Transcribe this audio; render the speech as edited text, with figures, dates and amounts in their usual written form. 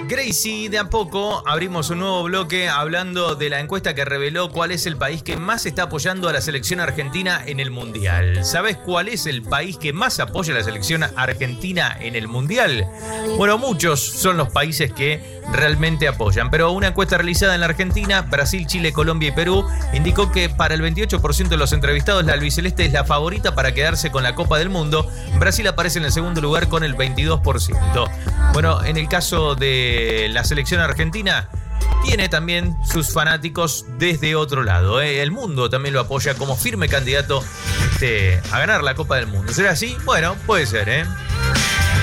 Gracie, de a poco abrimos un nuevo bloque hablando de la encuesta que reveló cuál es el país que más está apoyando a la selección argentina en el Mundial. ¿Sabés cuál es el país que más apoya a la selección argentina en el Mundial? Bueno, muchos son los países que realmente apoyan, pero una encuesta realizada en la Argentina, Brasil, Chile, Colombia y Perú indicó que para el 28% de los entrevistados la albiceleste es la favorita para quedarse con la Copa del Mundo. Brasil aparece en el segundo lugar con el 22%. Bueno, en el caso de la selección argentina, tiene también sus fanáticos desde otro lado. El mundo también lo apoya como firme candidato a ganar la Copa del Mundo. ¿Será así? Bueno, puede ser,